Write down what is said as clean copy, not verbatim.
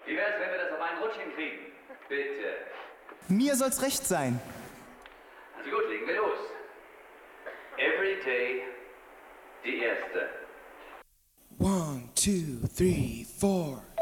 Wie wär's, wenn wir das auf einen Rutsch hinkriegen? Bitte. Mir soll's recht sein. Also gut, legen wir los. Every day, die erste. 1, 2, 3, 4.